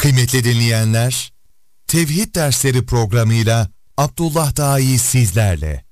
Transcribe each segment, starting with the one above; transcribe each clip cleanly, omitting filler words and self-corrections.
Kıymetli dinleyenler, Tevhid Dersleri programıyla Abdullah Dai sizlerle.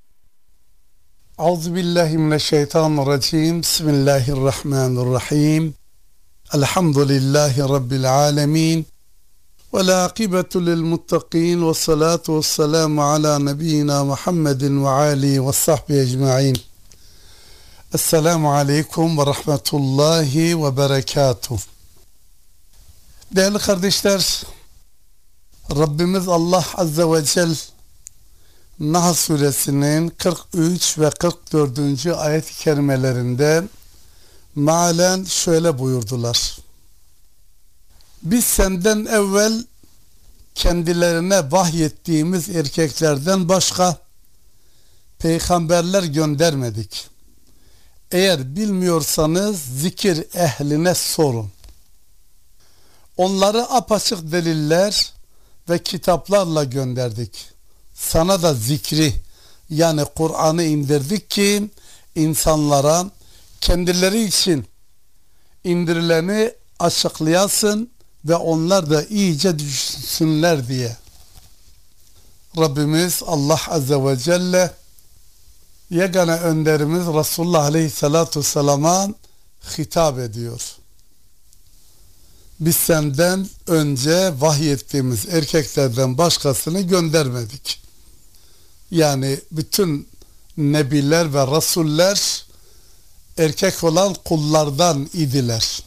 Euzubillahimineşşeytanirracim. Bismillahirrahmanirrahim. Elhamdülillahi Rabbil alemin. Ve la akibetu lil muttaqin. Ve salatu ve selamu ala nebiyyina Muhammedin ve alihi ve sahbihi ecma'in. Esselamu aleyküm ve rahmetullahi ve berekatuhu. Değerli kardeşler, Rabbimiz Allah Azze ve Celle Nahl suresinin 43 ve 44. ayet-i kerimelerinde mealen şöyle buyurdular: biz senden evvel kendilerine vahyettiğimiz erkeklerden başka peygamberler göndermedik. Eğer bilmiyorsanız zikir ehline sorun. Onları apaçık deliller ve kitaplarla gönderdik. Sana da zikri, yani Kur'an'ı indirdik ki insanlara kendileri için indirileni açıklayasın ve onlar da iyice düşünsünler diye. Rabbimiz Allah Azze ve Celle yegane önderimiz Resulullah Aleyhisselatü Vesselam'a hitap ediyor. Biz senden önce vahyettiğimiz erkeklerden başkasını göndermedik. Yani bütün nebiler ve rasuller erkek olan kullardan idiler.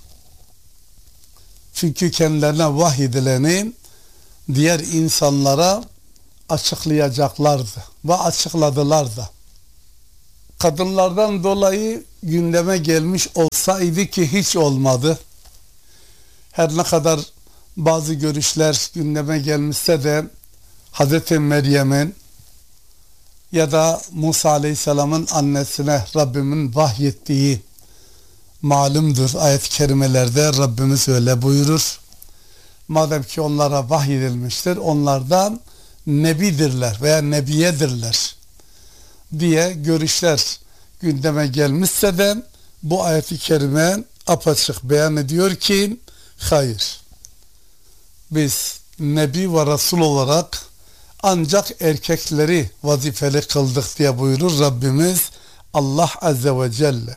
Çünkü kendilerine vahyedileni diğer insanlara açıklayacaklardı ve açıkladılar da. Kadınlardan dolayı gündeme gelmiş olsaydı ki hiç olmadı. Her ne kadar bazı görüşler gündeme gelmişse de Hz. Meryem'in ya da Musa Aleyhisselam'ın annesine Rabbimin vahyettiği malumdur. Ayet-i kerimelerde Rabbimiz öyle buyurur. Madem ki onlara vahyedilmiştir, onlardan nebidirler veya nebiyedirler diye görüşler gündeme gelmişse de bu ayet-i kerime apaçık beyan ediyor ki hayır. Biz Nebi ve Resul olarak ancak erkekleri vazifeli kıldık diye buyurur Rabbimiz Allah Azze ve Celle.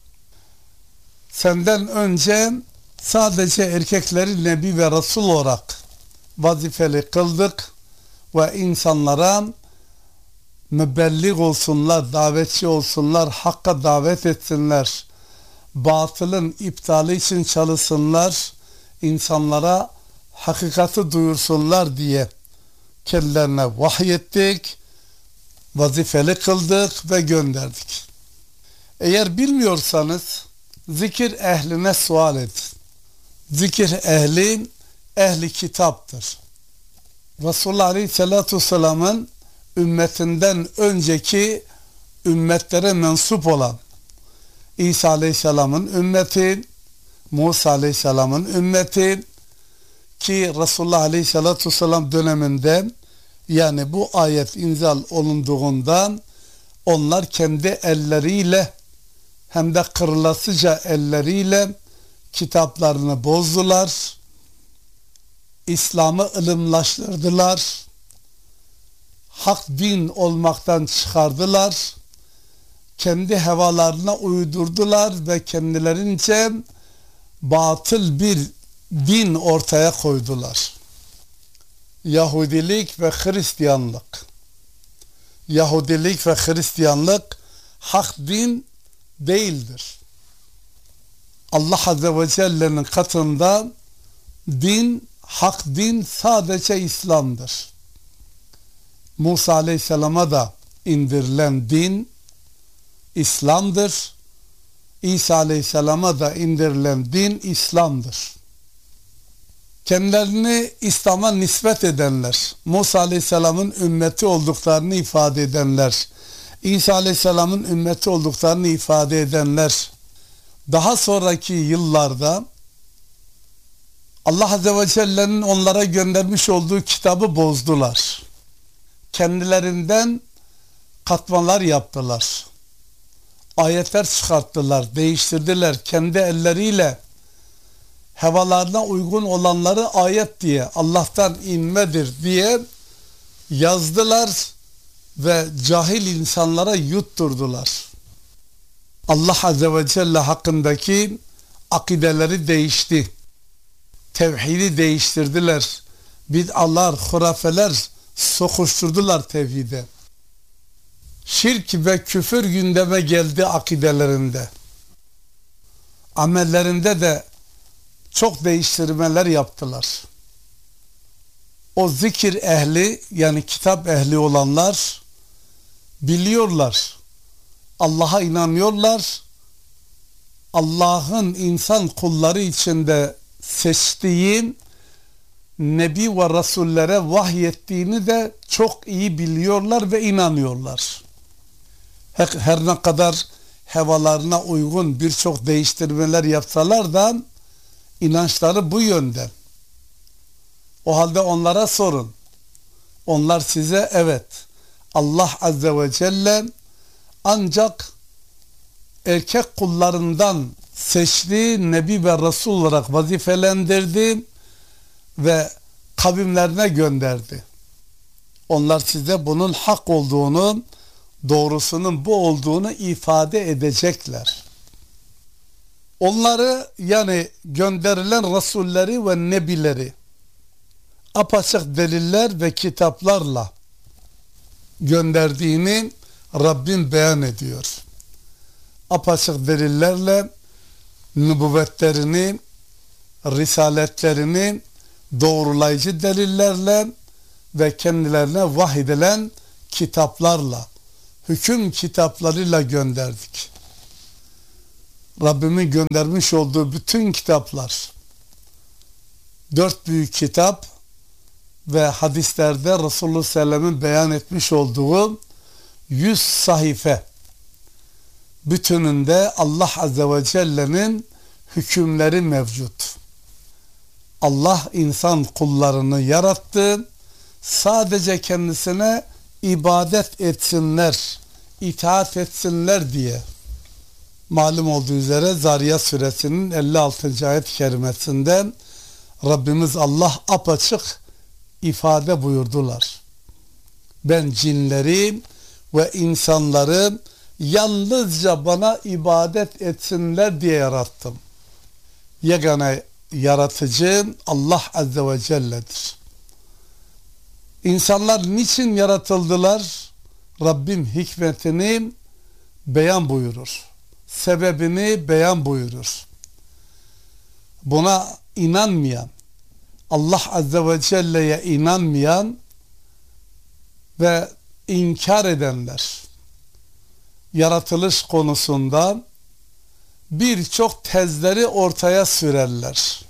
Senden önce sadece erkekleri Nebi ve Resul olarak vazifeli kıldık ve insanlara mübelliğ olsunlar, davetçi olsunlar, hakka davet etsinler, batılın iptali için çalışsınlar, insanlara hakikati duyursunlar diye kendilerine vahyettik, vazifeli kıldık ve gönderdik. Eğer bilmiyorsanız zikir ehline sual edin. Zikir ehli kitaptır. Resulullah Aleyhisselatü Vesselam'ın ümmetinden önceki ümmetlere mensup olan İsa Aleyhisselam'ın ümmeti, Musa Aleyhisselam'ın ümmeti ki Resulullah Aleyhisselatü Vesselam döneminde, yani bu ayet inzal olunduğundan onlar kendi elleriyle hem de kırılasıca elleriyle kitaplarını bozdular, İslam'ı ılımlaştırdılar, hak din olmaktan çıkardılar, kendi hevalarına uydurdular ve kendilerince batıl bir din ortaya koydular. Yahudilik ve Hristiyanlık. Yahudilik ve Hristiyanlık hak din değildir. Allah Azze ve Celle'nin katında din, hak din sadece İslam'dır. Musa Aleyhisselam'a da indirilen din İslam'dır. İsa Aleyhisselam'a da indirilen din İslam'dır. Kendilerini İslam'a nispet edenler, Musa Aleyhisselam'ın ümmeti olduklarını ifade edenler, İsa Aleyhisselam'ın ümmeti olduklarını ifade edenler, daha sonraki yıllarda Allah Azze ve Celle'nin onlara göndermiş olduğu kitabı bozdular. Kendilerinden katmalar yaptılar. Ayetler çıkarttılar, değiştirdiler. Kendi elleriyle hevalarına uygun olanları ayet diye, Allah'tan inmedir diye yazdılar ve cahil insanlara yutturdular. Allah Azze ve Celle hakkındaki akideleri değişti. Tevhidi değiştirdiler. Bid'alar, hurafeler sokuşturdular tevhide. Şirk ve küfür gündeme geldi akidelerinde. Amellerinde de çok değiştirmeler yaptılar. O zikir ehli, yani kitap ehli olanlar biliyorlar. Allah'a inanıyorlar. Allah'ın insan kulları içinde seçtiği Nebi ve Resullere vahyettiğini de çok iyi biliyorlar ve inanıyorlar. Her ne kadar hevalarına uygun birçok değiştirmeler yapsalar da inançları bu yönde. O halde onlara sorun. Onlar size evet, Allah Azze ve Celle ancak erkek kullarından seçtiği Nebi ve Resul olarak vazifelendirdi ve kavimlerine gönderdi. Onlar size bunun hak olduğunu, doğrusunun bu olduğunu ifade edecekler. Onları, yani gönderilen Resulleri ve Nebileri apaçık deliller ve kitaplarla gönderdiğini Rabbim beyan ediyor. Apaçık delillerle nübüvvetlerini, risaletlerini doğrulayıcı delillerle ve kendilerine vahyedilen kitaplarla, hüküm kitaplarıyla gönderdik. Rabbimin göndermiş olduğu bütün kitaplar, 4 büyük kitap ve hadislerde Resulullah Sellem'in beyan etmiş olduğu 100 sahife, bütününde Allah Azze ve Celle'nin hükümleri mevcut. Allah insan kullarını yarattı, sadece kendisine ibadet etsinler, itaat etsinler diye. Malum olduğu üzere Zariyat suresinin 56. ayet-i kerimesinde Rabbimiz Allah apaçık ifade buyurdular. Ben cinleri ve insanları yalnızca bana ibadet etsinler diye yarattım. Yegane yaratıcı Allah Azze ve Celle'dir. İnsanlar niçin yaratıldılar? Rabbim hikmetini beyan buyurur. Sebebini beyan buyurur. Buna inanmayan, Allah Azze ve Celle'ye inanmayan ve inkar edenler yaratılış konusunda birçok tezleri ortaya sürerler.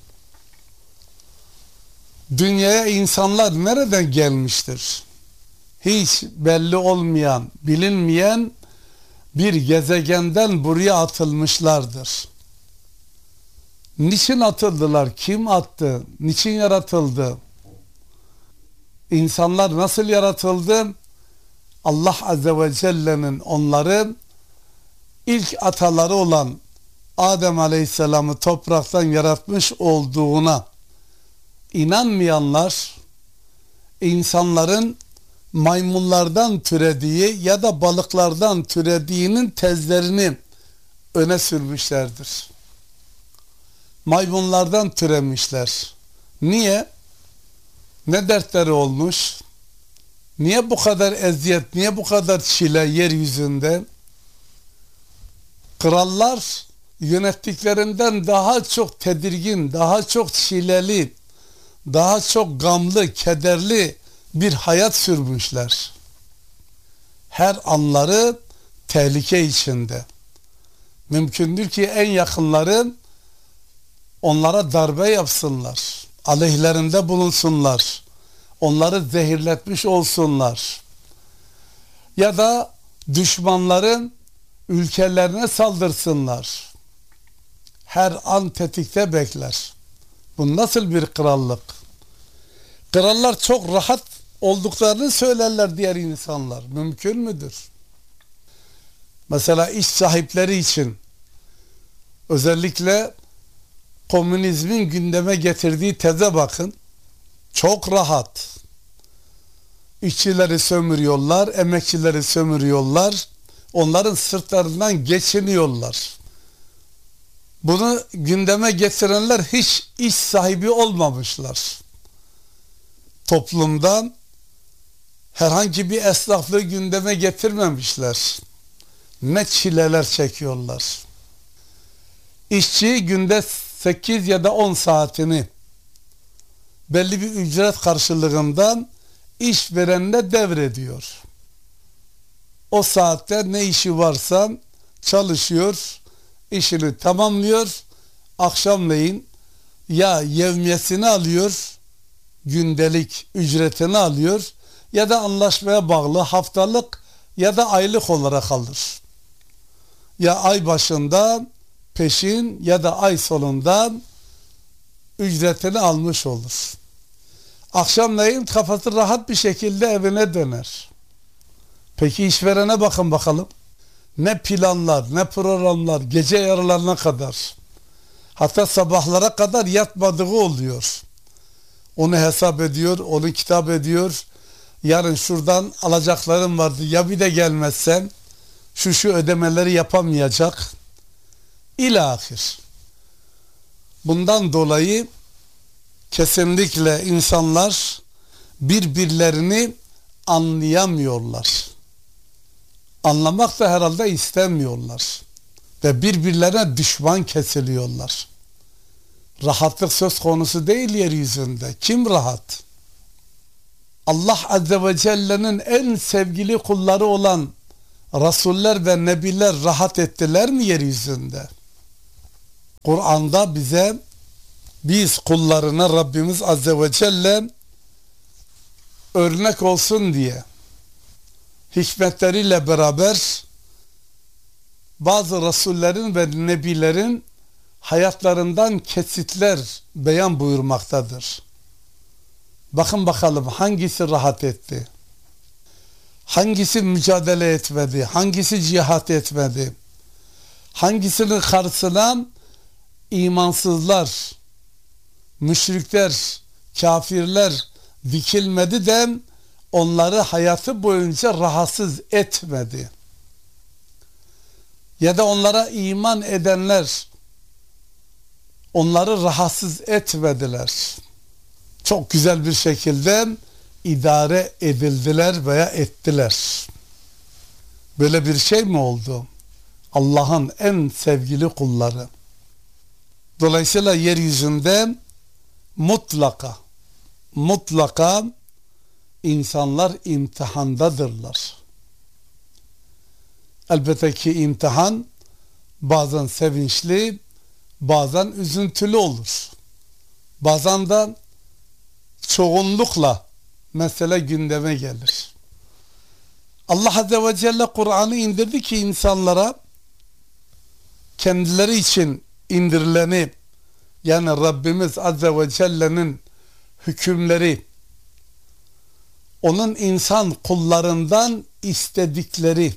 Dünyaya insanlar nereden gelmiştir? Hiç belli olmayan, bilinmeyen bir gezegenden buraya atılmışlardır. Niçin atıldılar? Kim attı? Niçin yaratıldı? İnsanlar nasıl yaratıldı? Allah Azze ve Celle'nin onları ilk ataları olan Adem Aleyhisselam'ı topraktan yaratmış olduğuna inanmayanlar, insanların maymunlardan türediği ya da balıklardan türediğinin tezlerini öne sürmüşlerdir. Maymunlardan türemişler. Niye? Ne dertleri olmuş? Niye bu kadar eziyet, niye bu kadar çile yeryüzünde? Krallar yönettiklerinden daha çok tedirgin, daha çok çileli, daha çok gamlı, kederli bir hayat sürmüşler. Her anları tehlike içinde. Mümkündür ki en yakınları onlara darbe yapsınlar, aleyhlerinde bulunsunlar, onları zehirletmiş olsunlar. Ya da düşmanların ülkelerine saldırsınlar. Her an tetikte bekler. Bu nasıl bir krallık? Krallar çok rahat olduklarını söylerler diğer insanlar. Mümkün müdür? Mesela iş sahipleri için özellikle komünizmin gündeme getirdiği teze bakın. Çok rahat. İşçileri sömürüyorlar, emekçileri sömürüyorlar. Onların sırtlarından geçiniyorlar. Bunu gündeme getirenler hiç iş sahibi olmamışlar. Toplumdan herhangi bir esnaflığı gündeme getirmemişler. Ne çileler çekiyorlar. İşçi günde 8 ya da 10 saatini belli bir ücret karşılığından işverenine devrediyor. O saatte ne işi varsa çalışıyor, işini tamamlıyor, akşamleyin ya yevmiyesini alıyor, gündelik ücretini alıyor ya da anlaşmaya bağlı haftalık ya da aylık olarak alır. Ya ay başında peşin ya da ay sonundan ücretini almış olur. Akşamleyin kafası rahat bir şekilde evine döner. Peki işverene bakın bakalım. Ne planlar, ne programlar, gece yarılarına kadar, hatta sabahlara kadar yatmadığı oluyor. Onu hesap ediyor, onu kitap ediyor. Yarın şuradan alacaklarım vardı, ya bir de gelmezsem şu ödemeleri yapamayacak. İlahir. Bundan dolayı kesinlikle insanlar birbirlerini anlayamıyorlar. Anlamak da herhalde istemiyorlar. Ve birbirlerine düşman kesiliyorlar. Rahatlık söz konusu değil yeryüzünde. Kim rahat? Allah Azze ve Celle'nin en sevgili kulları olan Resuller ve Nebiler rahat ettiler mi yeryüzünde? Kur'an'da bize biz kullarına Rabbimiz Azze ve Celle örnek olsun diye hikmetleriyle beraber bazı Resullerin ve Nebilerin hayatlarından kesitler beyan buyurmaktadır. Bakın bakalım hangisi rahat etti? Hangisi mücadele etmedi? Hangisi cihat etmedi? Hangisinin karşısına imansızlar, müşrikler, kafirler dikilmedi de onları hayatı boyunca rahatsız etmedi? Ya da onlara iman edenler onları rahatsız etmediler. Çok güzel bir şekilde idare edildiler veya ettiler. Böyle bir şey mi oldu? Allah'ın en sevgili kulları. Dolayısıyla yeryüzünde mutlaka insanlar imtihandadırlar. Elbette ki imtihan bazen sevinçli, bazen üzüntülü olur. Bazen de çoğunlukla mesele gündeme gelir. Allah Azze ve Celle Kur'an'ı indirdi ki insanlara kendileri için indirileni, yani Rabbimiz Azze ve Celle'nin hükümleri, onun insan kullarından istedikleri,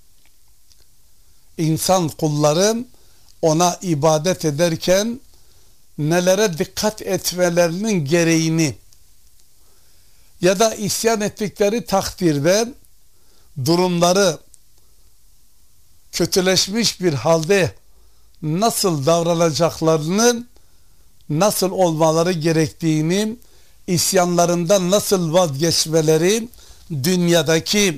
insan kulları ona ibadet ederken nelere dikkat etmelerinin gereğini ya da isyan ettikleri takdirde durumları kötüleşmiş bir halde nasıl davranacaklarını, nasıl olmaları gerektiğini, isyanlarından nasıl vazgeçmeleri, dünyadaki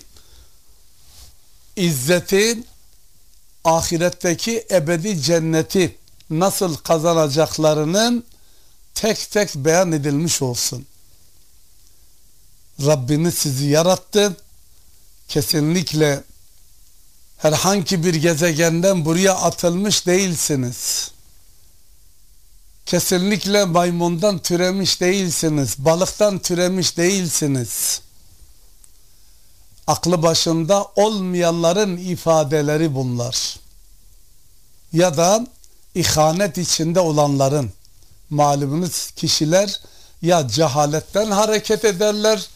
izzeti, ahiretteki ebedi cenneti nasıl kazanacaklarının tek tek beyan edilmiş olsun. Rabbiniz sizi yarattı. Kesinlikle herhangi bir gezegenden buraya atılmış değilsiniz. Kesinlikle maymundan türemiş değilsiniz. Balıktan türemiş değilsiniz. Aklı başında olmayanların ifadeleri bunlar. Ya da ihanet içinde olanların, malumunuz kişiler ya cehaletten hareket ederler,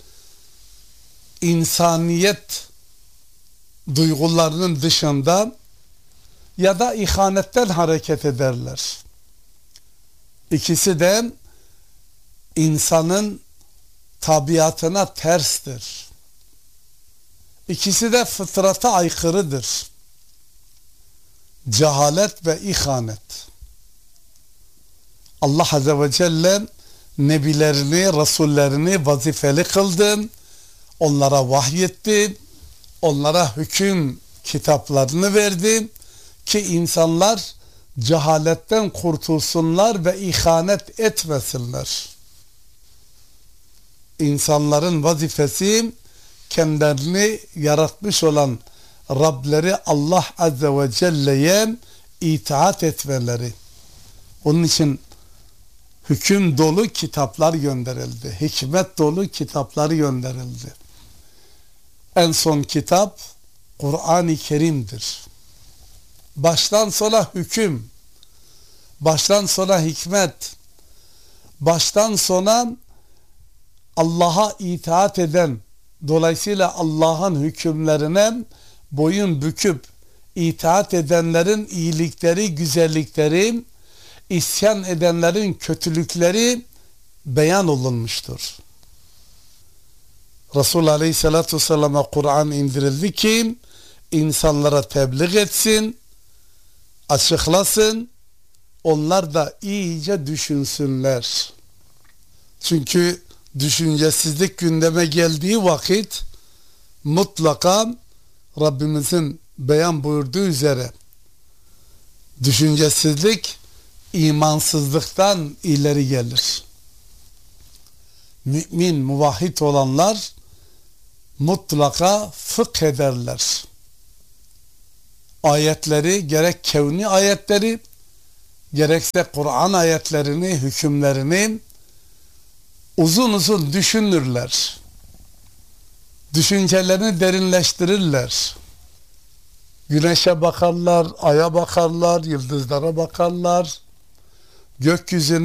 insaniyet duygularının dışında, ya da ihanetten hareket ederler. İkisi de insanın tabiatına terstir. İkisi de fıtrata aykırıdır. Cehalet ve ihanet. Allah Azze ve Celle nebilerini, rasullerini vazifeli kıldı. Onlara vahyetti. Onlara hüküm kitaplarını verdi ki insanlar cehaletten kurtulsunlar ve ihanet etmesinler. İnsanların vazifesi kendilerini yaratmış olan Rableri Allah Azze ve Celle'ye itaat etmeleri. Onun için hüküm dolu kitaplar gönderildi. Hikmet dolu kitaplar gönderildi. En son kitap Kur'an-ı Kerim'dir. Baştan sona hüküm, baştan sona hikmet, baştan sona Allah'a itaat eden, dolayısıyla Allah'ın hükümlerine boyun büküp itaat edenlerin iyilikleri, güzellikleri, isyan edenlerin kötülükleri beyan olunmuştur. Resulullah Aleyhisselatü Vesselam'a Kur'an indirildi ki insanlara tebliğ etsin, açıklasın, onlar da iyice düşünsünler. Çünkü düşüncesizlik gündeme geldiği vakit mutlaka Rabbimizin beyan buyurduğu üzere düşüncesizlik imansızlıktan ileri gelir. Mümin, muvahhid olanlar mutlaka fıkh ederler. Ayetleri, gerek kevni ayetleri, gerekse Kur'an ayetlerini, hükümlerini uzun uzun düşünürler. Düşüncelerini derinleştirirler. Güneşe bakarlar, aya bakarlar, yıldızlara bakarlar, gökyüzüne